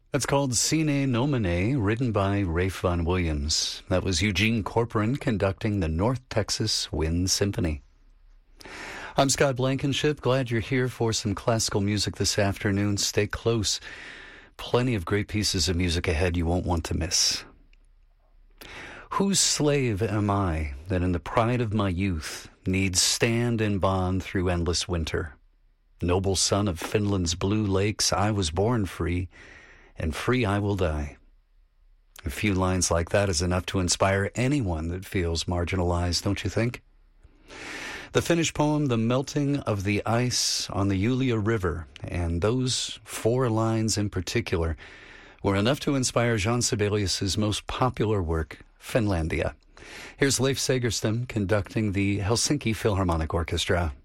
That's called Sine Nomine, written by Rafe Vaughan Williams. That was Eugene Corporon conducting the North Texas Wind Symphony. I'm Scott Blankenship. Glad you're here for some classical music this afternoon. Stay close. Plenty of great pieces of music ahead you won't want to miss. Whose slave am I that in the pride of my youth needs stand in bond through endless winter? Noble son of Finland's blue lakes, I was born free, and free I will die. A few lines like that is enough to inspire anyone that feels marginalized, don't you think? The Finnish poem, The Melting of the Ice on the Julia River, and those 4 lines in particular were enough to inspire Jean Sibelius's most popular work, Finlandia. Here's Leif Segerstam conducting the Helsinki Philharmonic Orchestra.